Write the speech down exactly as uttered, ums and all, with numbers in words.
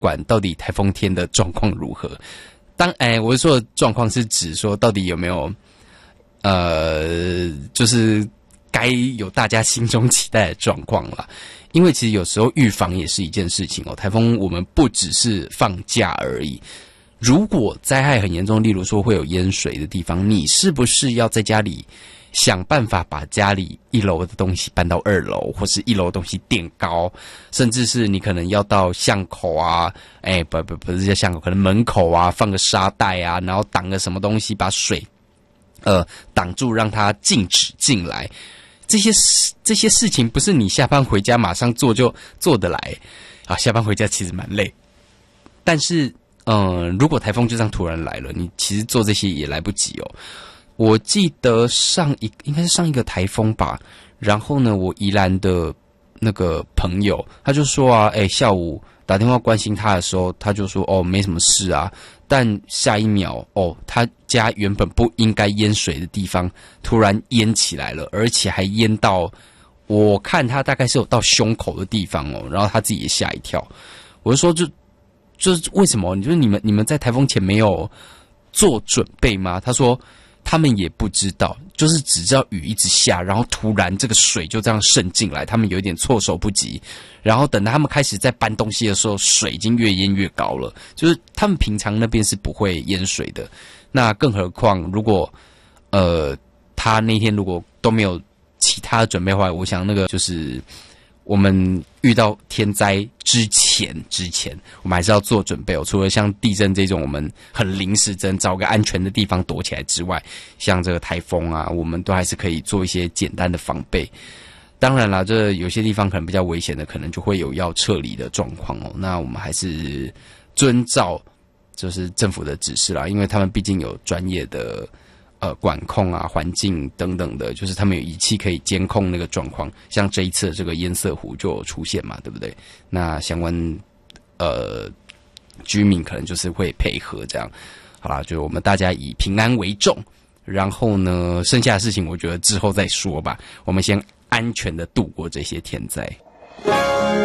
管到底台风天的状况如何。当哎，我说的状况是指说到底有没有呃，就是该有大家心中期待的状况啦。因为其实有时候预防也是一件事情哦。台风我们不只是放假而已，如果灾害很严重，例如说会有淹水的地方，你是不是要在家里想办法把家里一楼的东西搬到二楼，或是一楼的东西垫高，甚至是你可能要到巷口啊，哎，不不不是叫巷口，可能门口啊放个沙袋啊，然后挡个什么东西把水呃挡住，让它禁止进来。这些事这些事情不是你下班回家马上做就做得来啊！下班回家其实蛮累，但是嗯、呃，如果台风就这样突然来了，你其实做这些也来不及哦。我记得上一应该是上一个台风吧，然后呢，我宜兰的那个朋友他就说啊，哎，下午打电话关心他的时候，他就说哦没什么事啊，但下一秒哦，他家原本不应该淹水的地方突然淹起来了，而且还淹到我看他大概是有到胸口的地方哦，然后他自己也吓一跳。我就说就就是为什么？你说你们你们在台风前没有做准备吗？他说他们也不知道，就是只知道雨一直下，然后突然这个水就这样渗进来，他们有一点措手不及。然后等到他们开始在搬东西的时候，水已经越淹越高了。就是他们平常那边是不会淹水的，那更何况如果呃他那天如果都没有其他的准备的话，我想那个就是我们遇到天灾之前之前我们还是要做准备哦。除了像地震这种我们很临时只能找个安全的地方躲起来之外，像这个台风啊，我们都还是可以做一些简单的防备。当然啦，这有些地方可能比较危险的，可能就会有要撤离的状况哦。那我们还是遵照就是政府的指示啦，因为他们毕竟有专业的呃管控啊、环境等等的，就是他们有仪器可以监控那个状况。像这一次的这个堰塞湖就有出现嘛，对不对？那相关呃居民可能就是会配合这样。好啦，就我们大家以平安为重，然后呢，剩下的事情我觉得之后再说吧。我们先安全的度过这些天灾。